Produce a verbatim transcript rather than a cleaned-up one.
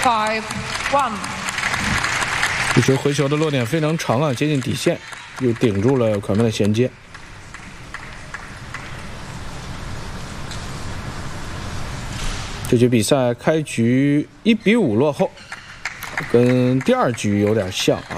five one。 这球回球的落点非常长啊，接近底线，又顶住了款曼的衔接。这局比赛开局一比五落后，跟第二局有点像啊。